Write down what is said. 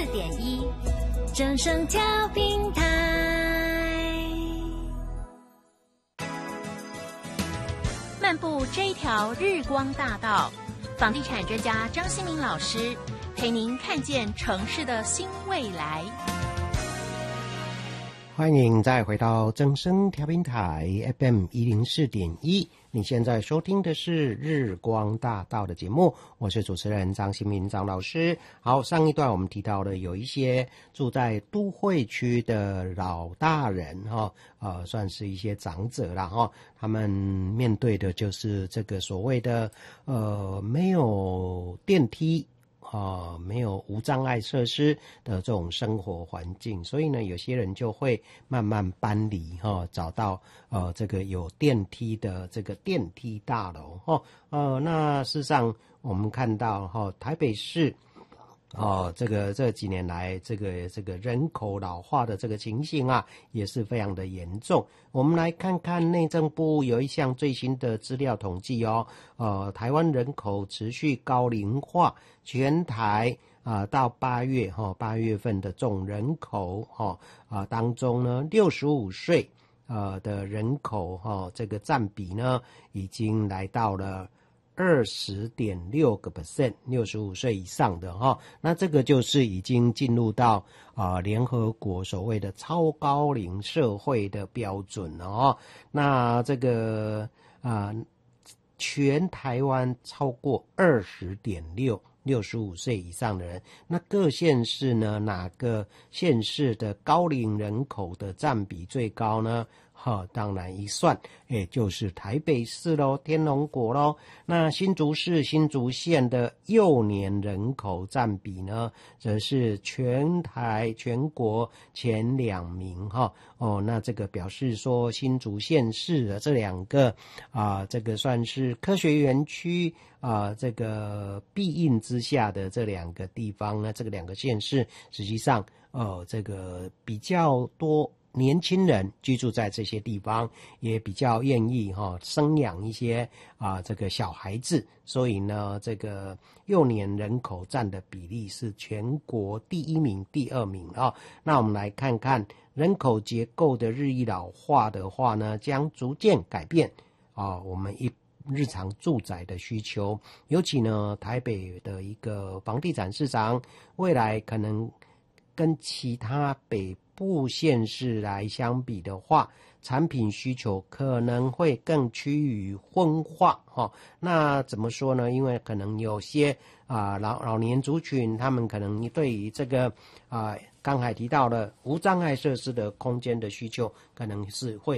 104.1正声调频台。漫步这一条日光大道，房地产专家张新民老师陪您看见城市的新未来。 欢迎再回到正声调频台 FM 104.1，你现在收听的是日光大道的节目，我是主持人张新民张老师。好，上一段我们提到了有一些住在都会区的老大人算是一些长者啦他们面对的就是这个所谓的没有电梯没有无障碍设施的这种生活环境，所以呢，有些人就会慢慢搬离找到这个有电梯的这个电梯大楼那事实上我们看到台北市这几年来这个人口老化的这个情形也是非常的严重。我们来看看内政部有一项最新的资料统计台湾人口持续高龄化，全台到8月份的总人口当中呢，65岁的人口这个占比呢已经来到了20.6%， 65岁以上的那这个就是已经进入到联合国所谓的超高龄社会的标准了那这个全台湾超过20.6 65岁以上的人，那各县市呢，哪个县市的高龄人口的占比最高呢？当然一算也就是台北市咯，天龙国咯。那新竹市新竹县的幼年人口占比呢，则是全国前2名那这个表示说新竹县市的这两个这个算是科学园区这个必应之下的这两个地方呢，这个两个县市实际上这个比较多年轻人居住在这些地方，也比较愿意生养一些这个小孩子，所以呢这个幼年人口占的比例是全国第1名第2名那我们来看看人口结构的日益老化的话呢，将逐渐改变我们日常住宅的需求，尤其呢台北的一个房地产市场未来可能跟其他北部县市来相比的话，产品需求可能会更趋于分化那怎么说呢？因为可能有些老年族群，他们可能对于这个刚才提到的无障碍设施的空间的需求，可能是会